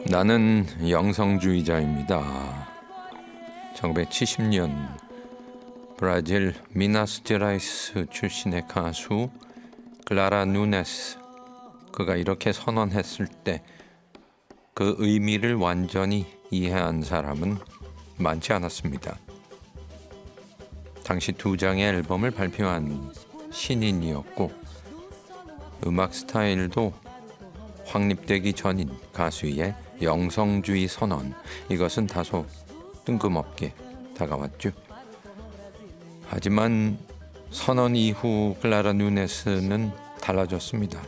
나는 영성주의자입니다. 1970년 브라질 미나스제라이스 출신의 가수 클라라 누네스, 그가 이렇게 선언했을 때 그 의미를 완전히 이해한 사람은 많지 않았습니다. 당시 2장의 앨범을 발표한 신인이었고 음악 스타일도 확립되기 전인 가수의 영성주의 선언, 이것은 다소 뜬금없게 다가왔죠. 하지만 선언 이후 클라라 누네스는 달라졌습니다.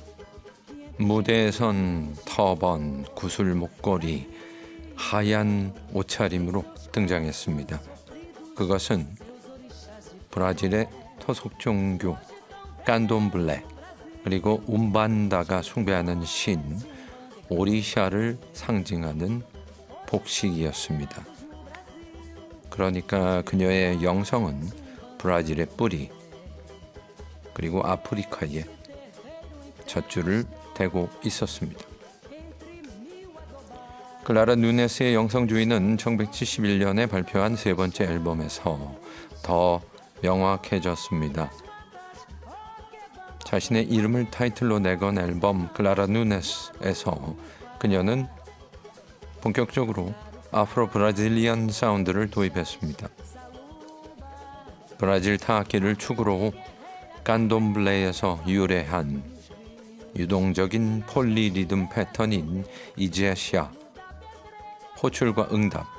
무대에선 터번, 구슬 목걸이, 하얀 옷차림으로 등장했습니다. 그것은 브라질의 토속 종교 깐돔블레 그리고 움반다가 숭배하는 신 오리샤를 상징하는 복식이었습니다. 그러니까 그녀의 영성은 브라질의 뿌리 그리고 아프리카의 젖줄을 대고 있었습니다. 클라라 누네스의 영성주의는 1971년에 발표한 세 번째 앨범에서 더 명확해졌습니다. 자신의 이름을 타이틀로 내건 앨범 클라라 누네스에서 그녀는 본격적으로 아프로 브라질리안 사운드를 도입했습니다. 브라질 타악기를 축으로 깐돔블레에서 유래한 유동적인 폴리 리듬 패턴인 이제샤, 호출과 응답,